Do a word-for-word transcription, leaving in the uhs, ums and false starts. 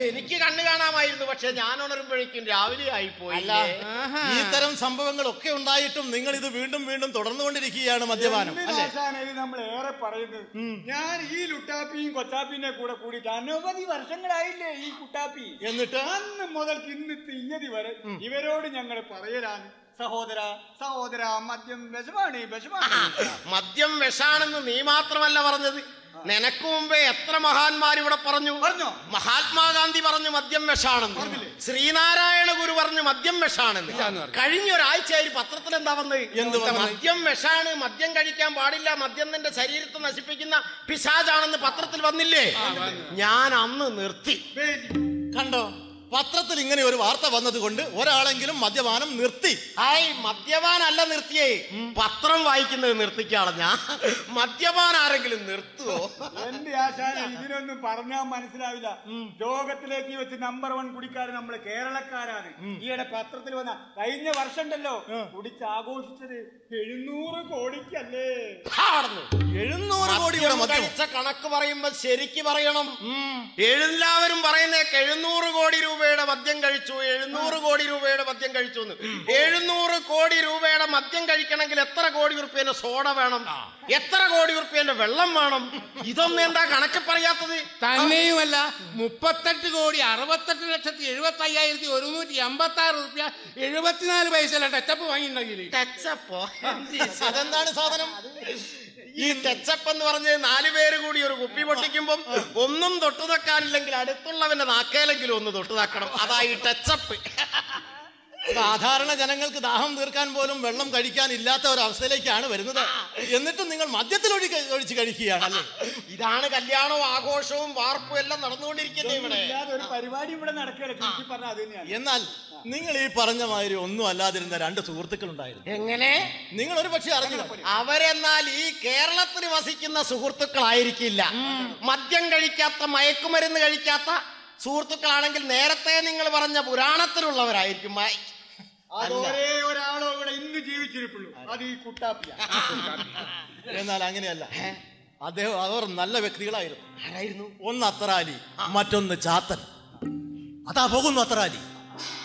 എനിക്ക് കണ്ണു കാണാമായിരുന്നു, പക്ഷെ ഞാൻ ഉണരുമ്പോഴേക്കും രാവിലെ ആയിപ്പോയി. ഇത്തരം സംഭവങ്ങളൊക്കെ ഉണ്ടായിട്ടും നിങ്ങൾ ഇത് വീണ്ടും വീണ്ടും തുടർന്നുകൊണ്ടിരിക്കുകയാണ് മദ്യപാനം. നമ്മൾ ഏറെ പറയുന്നത് ഞാൻ ഈ ലുട്ടാപ്പിയും കൊച്ചാപ്പിന്റെ കൂടെ കൂടിയിട്ട് അനവധി വർഷങ്ങളായില്ലേ ഈ കുട്ടാപ്പി. എന്നിട്ട് അന്ന് മുതൽക്ക് ഇന്ന് തീയതി വരെ ഇവരോട് ഞങ്ങൾ പറയലാണ്, സഹോദര സഹോദര മദ്യം വിഷമാണ് വിഷമാണ്. മദ്യം വിഷാണെന്ന് നീ മാത്രമല്ല പറഞ്ഞത്, നിനക്ക് മുമ്പേ എത്ര മഹാന്മാർ ഇവിടെ പറഞ്ഞു. പറഞ്ഞോ? മഹാത്മാഗാന്ധി പറഞ്ഞു മദ്യം വിഷാണെന്ന്, ശ്രീനാരായണ ഗുരു പറഞ്ഞു മദ്യം വിഷാണെന്ന്. കഴിഞ്ഞ ഒരാഴ്ചയായി പത്രത്തിൽ എന്താ വന്നത്? മദ്യം വിഷാണ്, മദ്യം കഴിക്കാൻ പാടില്ല, മദ്യം നിന്റെ ശരീരത്തെ നശിപ്പിക്കുന്ന പിശാചാണെന്ന് പത്രത്തിൽ വന്നില്ലേ? ഞാൻ അന്ന് നിർത്തി. കണ്ടോ, പത്രത്തിൽ ഇങ്ങനെ ഒരു വാർത്ത വന്നത് കൊണ്ട് ഒരാളെങ്കിലും മദ്യപാനം നിർത്തി. ഹായ്, മദ്യപാനല്ല നിർത്തിയേ, പത്രം വായിക്കുന്നത് നിർത്തിക്കാളെ. ഞാൻ മദ്യപാൻ ആരെങ്കിലും നിർത്തുവോ? എന്റെ ആശാന ഇതിനൊന്നും പറഞ്ഞാൽ മനസ്സിലാവില്ല. ലോകത്തിലേക്ക് വെച്ച് നമ്പർ വൺ കുടിക്കാരൻ നമ്മള് കേരളക്കാരാണ്. ഈയിടെ പത്രത്തിൽ വന്ന കഴിഞ്ഞ വർഷം ഉണ്ടല്ലോ കുടിച്ച് ആഘോഷിച്ചത് എഴുന്നൂറ് കോടിക്കല്ലേ. എഴുന്നൂറ് കോടി കഴിച്ച കണക്ക് പറയുമ്പോ ശരിക്ക് പറയണം. എല്ലാവരും പറയുന്നേക്ക് എഴുന്നൂറ് കോടി രൂപയുടെ മദ്യം കഴിച്ചു, എഴുന്നൂറ് കോടി രൂപയുടെ മദ്യം കഴിച്ചു എന്ന്. എഴുന്നൂറ് കോടി രൂപയുടെ മദ്യം കഴിക്കണമെങ്കിൽ എത്ര കോടി ഉറുപ്പ്യന്റെ സോഡ വേണം, എത്ര കോടി ഉറുപ്പ്യന്റെ വെള്ളം വേണം? ഇതൊന്നും എന്താ കണക്ക് പറയാത്തത്? തന്നെയുമല്ല, മുപ്പത്തെട്ട് കോടി അറുപത്തെട്ട് ലക്ഷത്തി എഴുപത്തി അയ്യായിരത്തി ഒരുന്നൂറ്റി എൺപത്തി ആറ് റുപ്യ എഴുപത്തിനാല് പൈസ ടച്ചപ്പ് വാങ്ങിയിട്ടുണ്ടെങ്കിൽ. ടച്ചപ്പോ? അതെന്താണ് സാധനം? ഈ ടച്ചപ്പ് എന്ന് പറഞ്ഞ് നാലു പേര് കൂടി ഒരു കുപ്പി പൊട്ടിക്കുമ്പം ഒന്നും തൊട്ടു തക്കാനില്ലെങ്കിൽ അടുത്തുള്ളവന്റെ നാക്കേലെങ്കിലും ഒന്ന് തൊട്ടു തക്കണം. അതാ ഈ ടച്ചപ്പ്. സാധാരണ ജനങ്ങൾക്ക് ദാഹം തീർക്കാൻ പോലും വെള്ളം കഴിക്കാൻ ഇല്ലാത്ത ഒരവസ്ഥയിലേക്കാണ് വരുന്നത്. എന്നിട്ടും നിങ്ങൾ മദ്യത്തിൽ ഒഴി ഒഴിച്ച് കഴിക്കുകയാണല്ലേ? ഇതാണ് കല്യാണവും ആഘോഷവും വാർപ്പും എല്ലാം നടന്നുകൊണ്ടിരിക്കുന്നത് ഇവിടെ. ഒരു പരിപാടി ഇവിടെ നടക്കുകയല്ല. എന്നാൽ നിങ്ങൾ ഈ പറഞ്ഞ മാതിരി ഒന്നും അല്ലാതിരുന്ന രണ്ട് സുഹൃത്തുക്കൾ ഉണ്ടായിരുന്നു. എങ്ങനെ? നിങ്ങൾ ഒരു പക്ഷെ അറിഞ്ഞു. അവരെന്നാൽ ഈ കേരളത്തിൽ വസിക്കുന്ന സുഹൃത്തുക്കളായിരിക്കില്ല. മദ്യം കഴിക്കാത്ത, മയക്കുമരുന്ന് കഴിക്കാത്ത സുഹൃത്തുക്കളാണെങ്കിൽ നേരത്തെ നിങ്ങൾ പറഞ്ഞ പുരാണത്തിലുള്ളവരായിരിക്കും. ഒരേ ഒരാളോ ഇവിടെ ഇന്ന് ജീവിച്ചിരിപ്പുള്ളൂ, അത് ഈ കുട്ടാപ്പിയ. എന്നാൽ അങ്ങനെയല്ല, അദ്ദേഹം അവർ നല്ല വ്യക്തികളായിരുന്നു. ആരായിരുന്നു? ഒന്ന് അത്തറാലി, മറ്റൊന്ന് ചാത്തൻ. അതാ പോകുന്നു അത്തറാലി.